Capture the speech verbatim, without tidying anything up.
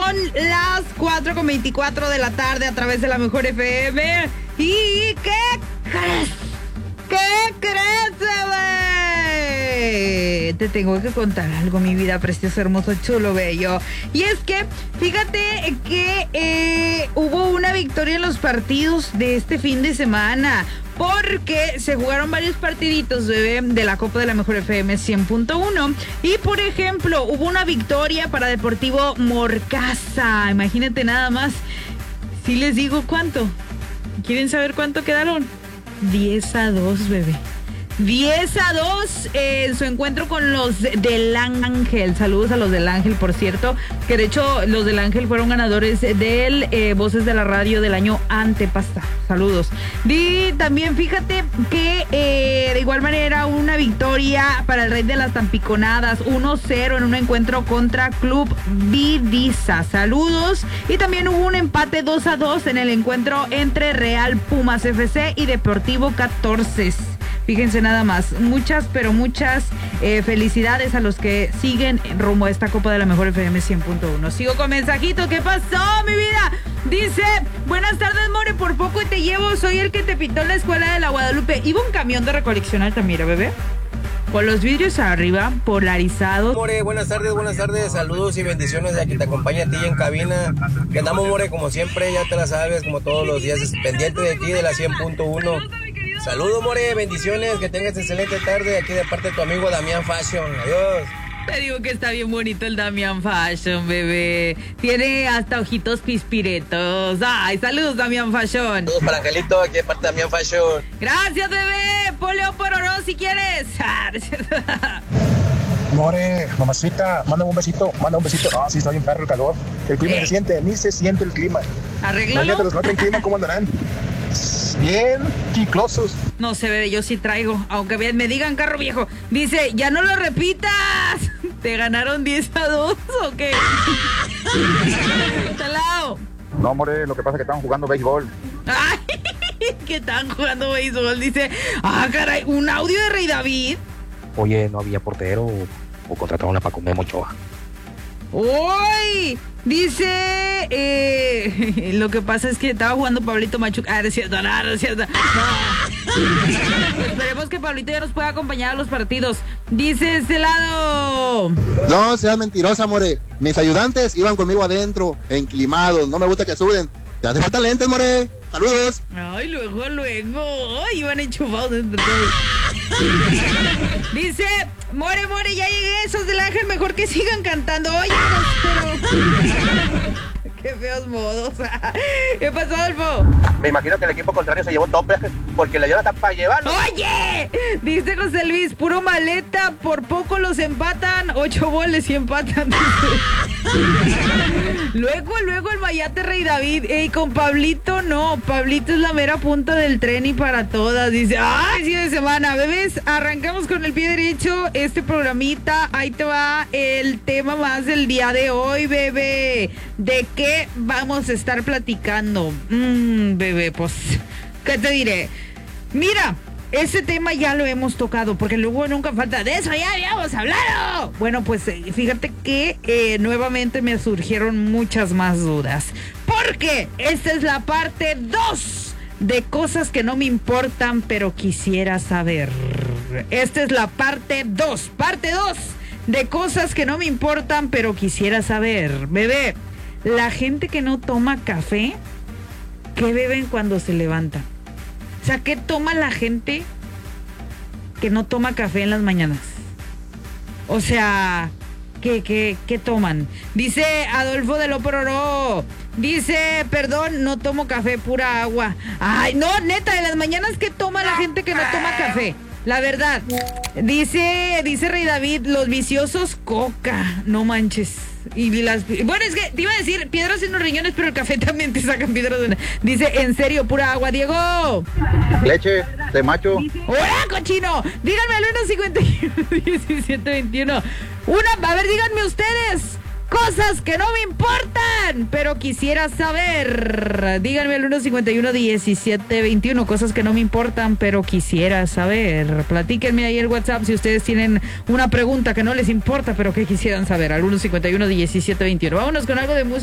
Son las cuatro con veinticuatro de la tarde a través de la Mejor F M. ¿Y qué crees? ¿Qué crees, bebé? Te tengo que contar algo, mi vida, precioso, hermoso, chulo, bello. Y es que, fíjate que eh, hubo una victoria en los partidos de este fin de semana, porque se jugaron varios partiditos, bebé, de la Copa de la Mejor F M cien punto uno. Y, por ejemplo, hubo una victoria para Deportivo Morcasa. Imagínate nada más. Si les digo cuánto. ¿Quieren saber cuánto quedaron? diez a dos, bebé. diez a dos eh, en su encuentro con los del Ángel. Saludos a los del Ángel, por cierto, que de hecho los del Ángel fueron ganadores del eh, Voces de la Radio del año antepasado. Saludos. Y también fíjate que eh, de igual manera una victoria para el Rey de las Tampiconadas, uno cero en un encuentro contra Club Vidiza. Saludos. Y también hubo un empate dos a dos en el encuentro entre Real Pumas F C y Deportivo catorce. Fíjense nada más, muchas, pero muchas eh, felicidades a los que siguen rumbo a esta Copa de la Mejor F M cien punto uno. Sigo con mensajito. ¿Qué pasó, mi vida? Dice, buenas tardes, more, por poco y te llevo, soy el que te pintó en la escuela de la Guadalupe. Iba un camión de recolección Altamira, bebé, con los vidrios arriba, polarizados. More, buenas tardes, buenas tardes, saludos y bendiciones de aquí te acompaña a ti en cabina. Que andamos, more, como siempre, ya te la sabes, como todos los días, pendiente de aquí de la cien punto uno. Saludos, more, bendiciones, que tengas excelente tarde aquí de parte de tu amigo Damián Fashion. Adiós. Te digo que está bien bonito el Damián Fashion, bebé. Tiene hasta ojitos pispiretos. Ay, saludos, Damián Fashion. Saludos para Angelito, aquí de parte de Damián Fashion. Gracias, bebé. Poleo pororó si quieres. More, mamacita, manda un besito, manda un besito. Ah, sí, está bien perro el calor. El clima ¿Eh? se siente, ni se siente el clima. Arréglalo. Imagínate los que no traen clima, ¿cómo andarán? Bien chiclosos. No sé, bebé, yo sí traigo. Aunque bien me digan carro viejo. Dice, ya no lo repitas. ¿Te ganaron diez a dos o qué? Talao. No, more, lo que pasa es que estaban jugando béisbol. Ay, que están jugando béisbol. Dice, ah, caray, un audio de Rey David. Oye, ¿no había portero o, o contrataron a Paco Memo Ochoa? ¡Uy! Dice, eh, lo que pasa es que estaba jugando Pablito Machuca. Ah, no es cierto, no, no es cierto. No. Esperemos que Pablito ya nos pueda acompañar a los partidos. Dice este lado. No seas mentirosa, more. Mis ayudantes iban conmigo adentro, enclimados. No me gusta que suden. Te hace falta lentes, more. Saludos. Ay, luego, luego. Ay, iban enchufados entre todos. Dice, more, more, ya llegué. Esos del Ángel, mejor que sigan cantando. Oye, pero... Qué feos modos. ¿Qué pasó, Adolfo? Me imagino que el equipo contrario se llevó tope porque le dio hasta para llevarlo. ¡Oye! Dice José Luis, puro maleta, por poco los empatan, ocho goles y empatan. Luego, luego el Mayate Rey David. Ey, con Pablito no, Pablito es la mera punta del tren y para todas. Dice, ¡ay, sí de semana! Bebés, arrancamos con el pie derecho este programita. Ahí te va el tema más del día de hoy, bebé. ¿De qué vamos a estar platicando? Mmm, bebé, pues, ¿qué te diré? Mira, ese tema ya lo hemos tocado, porque luego nunca falta, de eso ya habíamos hablado. Bueno, pues fíjate que eh, nuevamente me surgieron muchas más dudas, porque esta es la parte dos de cosas que no me importan, pero quisiera saber. Esta es la parte dos, parte dos de cosas que no me importan, pero quisiera saber. Bebé, la gente que no toma café, ¿qué beben cuando se levantan? O sea, ¿qué toma la gente que no toma café en las mañanas? O sea, ¿qué, qué, qué toman? Dice Adolfo de Lopororó. Dice, perdón, no tomo café, pura agua. Ay, no, neta, en las mañanas, ¿qué toma la gente que no toma café? La verdad. Dice, dice Rey David, los viciosos, coca. No manches. Y las, bueno, es que te iba a decir piedras en los riñones, pero el café también te sacan piedras. De, dice, en serio, pura agua, Diego. Leche de macho. ¡Hola, cochino! Díganme al uno cincuenta y uno diecisiete veintiuno. Una, a ver, díganme ustedes. Cosas que no me importan, pero quisiera saber. Díganme al uno cincuenta y uno diecisiete veintiuno. Cosas que no me importan, pero quisiera saber. Platíquenme ahí el WhatsApp si ustedes tienen una pregunta que no les importa, pero que quisieran saber. Al uno cincuenta y uno diecisiete veintiuno. Vámonos con algo de música.